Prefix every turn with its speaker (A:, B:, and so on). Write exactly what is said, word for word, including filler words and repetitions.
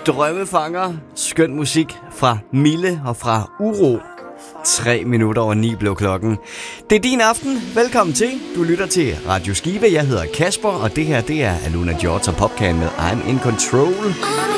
A: Drømmefanger, skøn musik fra Mille og fra Uro. Tre minutter over ni blev klokken. Det er din aften. Velkommen til. Du lytter til Radio Skive. Jeg hedder Kasper, og det her det er Aluna George og Popcan med I'm in Control.